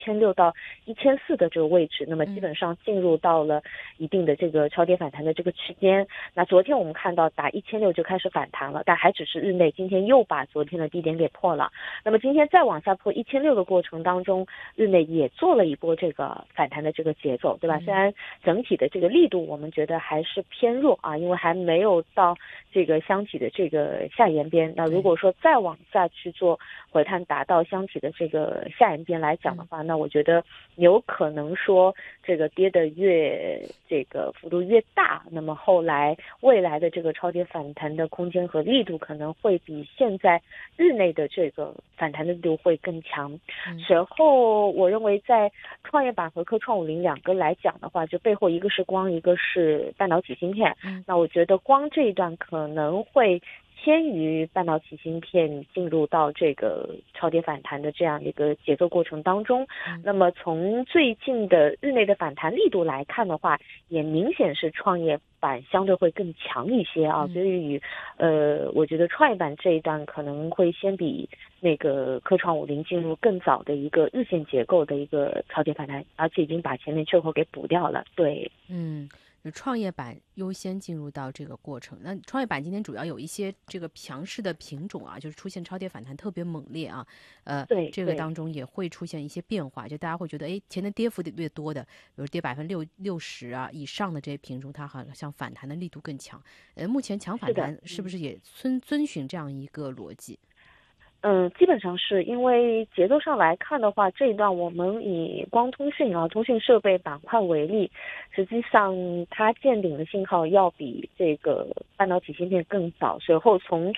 1600到1400的这个位置，那么基本上进入到了一定的这个超跌反弹的这个区间。那昨天我们看到打1600就开始反弹了，但还只是日内，今天又把昨天的低点给破了。那么今天再往下破1600的过程当中，日内也做了一波这个反弹的这个节奏，对吧？虽然整体的这个力度我们觉得还是偏弱啊，因为还没有到这个箱体的这个下沿边。那如果说再往下去做回探，达到箱体的这个下沿边来讲的话，那我觉得有可能说这个跌的越这个幅度越大，那么后来未来的这个超跌反弹的空间和力度可能会比现在日内的这个反弹的力度会更强。随后我认为在创业板和科创50两个来讲的话，就背后一个是光，一个是半导体芯片。那我觉得光这一段可能会先于半导体芯片进入到这个超跌反弹的这样一个节奏过程当中。那么从最近的日内的反弹力度来看的话，也明显是创业板相对会更强一些啊，所以我觉得创业板这一段可能会先比那个科创50进入更早的一个日线结构的一个超跌反弹，而且已经把前面缺口给补掉了。对， 创业板优先进入到这个过程。那创业板今天主要有一些这个强势的品种啊，就是出现超跌反弹特别猛烈啊， 对， 这个当中也会出现一些变化，就大家会觉得，哎，前天跌幅越多的，比如跌60%啊以上的这些品种，它好像反弹的力度更强。目前强反弹是不是也遵循这样一个逻辑？ 基本上是因为节奏上来看的话，这一段我们以光通讯通讯设备板块为例，实际上它见顶的信号要比这个半导体芯片更早。随后从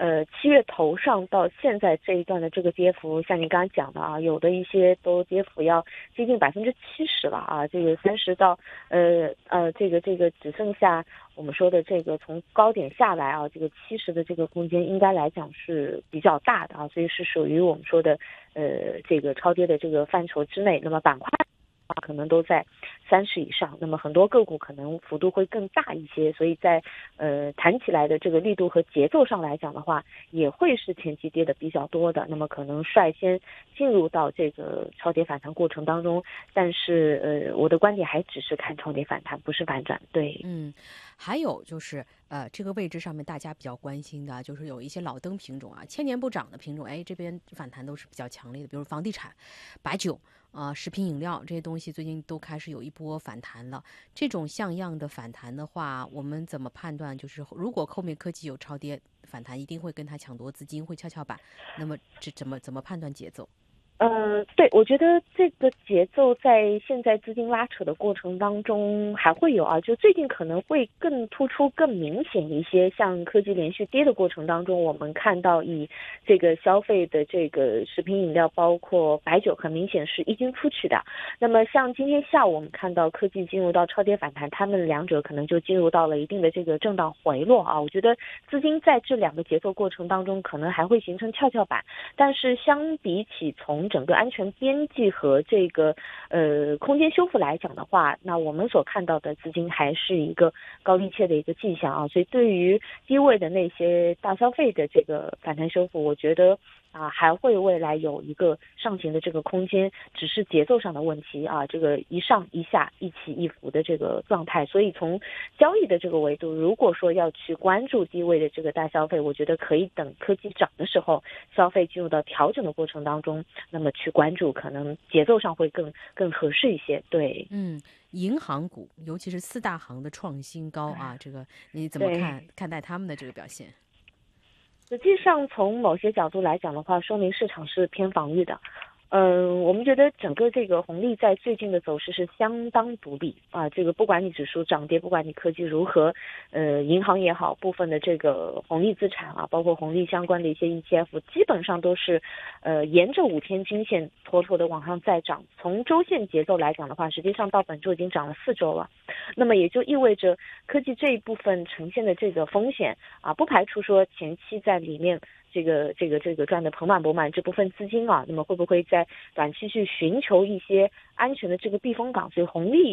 7月头上到现在这一段的这个跌幅，像你刚刚讲的啊，有的一些都跌幅要接近70%了啊，这个30到这个只剩下我们说的这个从高点下来啊，这个70的这个空间应该来讲是比较大的啊，所以是属于我们说的这个超跌的这个范畴之内。那么板块可能都在30以上，那么很多个股可能幅度会更大一些，所以在弹起来的这个力度和节奏上来讲的话，也会是前期跌的比较多的，那么可能率先进入到这个超跌反弹过程当中。但是我的观点还只是看超跌反弹，不是反转。对， 还有就是这个位置上面大家比较关心的就是有一些老灯品种啊，千年不涨的品种，哎，这边反弹都是比较强烈的，比如房地产、白酒食品饮料这些东西最近都开始有一波反弹了。这种像样的反弹的话，我们怎么判断？就是如果后面科技有超跌反弹，一定会跟它抢夺资金，会跷跷板。那么这怎么判断节奏？ 对，我觉得这个节奏在现在资金拉扯的过程当中还会有啊，就最近可能会更突出、更明显一些。像科技连续跌的过程当中，我们看到以这个消费的这个食品饮料，包括白酒，很明显是异军突起的。那么像今天下午我们看到科技进入到超跌反弹，他们两者可能就进入到了一定的这个震荡回落啊。我觉得资金在这两个节奏过程当中可能还会形成跷跷板，但是相比起从整个安全边际和这个空间修复来讲的话，那我们所看到的资金还是一个高力切的一个迹象啊，所以对于低位的那些大消费的这个反弹修复，我觉得还会未来有一个上行的这个空间，只是节奏上的问题啊，这个一上一下一起一伏的这个状态。所以从交易的这个维度，如果说要去关注低位的这个大消费，我觉得可以等科技涨的时候，消费进入到调整的过程当中，那么去关注，可能节奏上会更合适一些。对， 银行股，尤其是4大行的创新高啊，这个你怎么看待他们的这个表现？ 实际上从某些角度来讲的话，说明市场是偏防御的。我们觉得整个这个红利在最近的走势是相当独立啊，这个不管你指数涨跌，不管你科技如何，银行也好，部分的这个红利资产啊，包括红利相关的一些 ETF， 基本上都是沿着5天均线妥妥的往上再涨。从周线节奏来讲的话，实际上到本周已经涨了4周了，那么也就意味着科技这一部分呈现的这个风险啊，不排除说前期在里面这个赚的盆满钵满这部分资金啊，那么会不会在短期去寻求一些安全的这个避风港？所以红利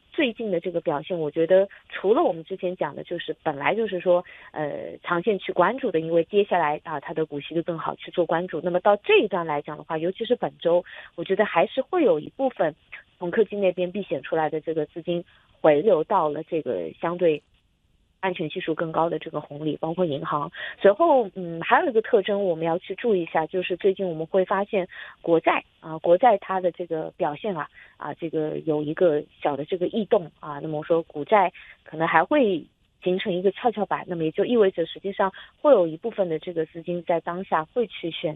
最近的这个表现，我觉得除了我们之前讲的，就是本来就是说长线去关注的，因为接下来它的股息就更好去做关注。那么到这一段来讲的话，尤其是本周，我觉得还是会有一部分从科技那边避险出来的这个资金回流到了这个相对安全系数更高的这个红利，包括银行。随后还有一个特征我们要去注意一下，就是最近我们会发现国债它的这个表现这个有一个小的这个异动那么我说股债可能还会形成一个跷跷板，那么也就意味着实际上会有一部分的这个资金在当下会去选